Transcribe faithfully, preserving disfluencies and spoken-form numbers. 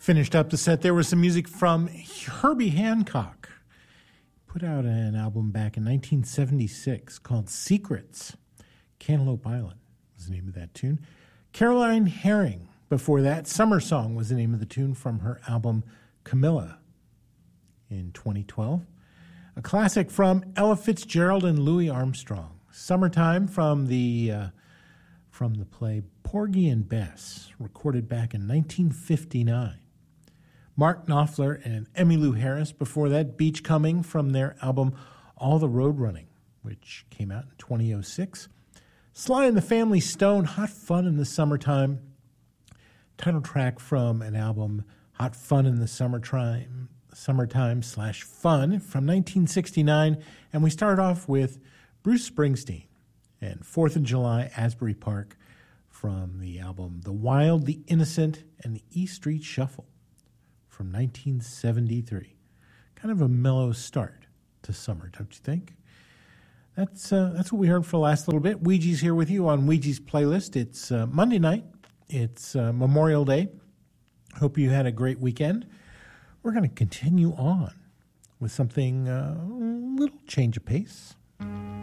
Finished up the set, there was some music from Herbie Hancock. Put out an album back in nineteen seventy-six called Secrets. Cantaloupe Island was the name of that tune. Caroline Herring, before that, Summer Song was the name of the tune from her album Camilla in twenty twelve. A classic from Ella Fitzgerald and Louis Armstrong. Summertime from the uh, from the play Porgy and Bess, recorded back in nineteen fifty-nine. Mark Knopfler and Emmylou Harris, before that, Beach Coming from their album All the Road Running, which came out in twenty oh six. Sly and the Family Stone, Hot Fun in the Summertime. Title track from an album, Hot Fun in the Summertime, Summertime slash Fun from nineteen sixty-nine. And we start off with Bruce Springsteen and fourth of July, Asbury Park from the album The Wild, the Innocent, and the E Street Shuffle from nineteen seventy-three. Kind of a mellow start to summer, don't you think? That's uh, that's what we heard for the last little bit. Ouija's here with you on Ouija's Playlist. It's uh, Monday night. It's uh, Memorial Day. Hope you had a great weekend. We're going to continue on with something, uh, a little change of pace.